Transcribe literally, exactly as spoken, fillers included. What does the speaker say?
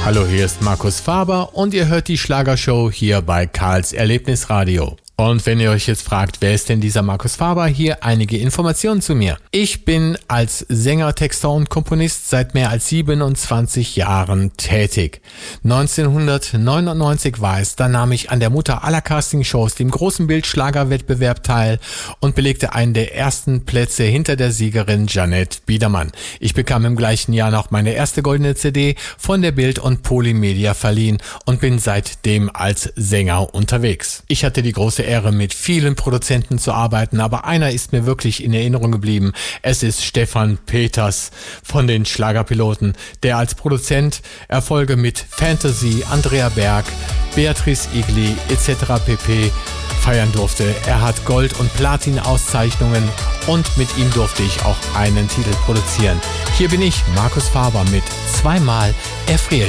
Hallo, hier ist Markus Faber und ihr hört die Schlagershow hier bei Karls Erlebnisradio. Und wenn ihr euch jetzt fragt, wer ist denn dieser Markus Faber, hier einige Informationen zu mir. Ich bin als Sänger, Texter und Komponist seit mehr als siebenundzwanzig Jahren tätig. neunzehnhundertneunundneunzig war es, da nahm ich an der Mutter aller Castingshows, dem großen Bild-Schlagerwettbewerb, teil und belegte einen der ersten Plätze hinter der Siegerin Jeanette Biedermann. Ich bekam im gleichen Jahr noch meine erste goldene C D von der Bild und Polymedia verliehen und bin seitdem als Sänger unterwegs. Ich hatte die große Ehre, mit vielen Produzenten zu arbeiten, aber einer ist mir wirklich in Erinnerung geblieben. Es ist Stefan Peters von den Schlagerpiloten, der als Produzent Erfolge mit Fantasy, Andrea Berg, Beatrice Egli et cetera pp. Feiern durfte. Er hat Gold- und Platin-Auszeichnungen und mit ihm durfte ich auch einen Titel produzieren. Hier bin ich, Markus Faber, mit zweimal Erfriere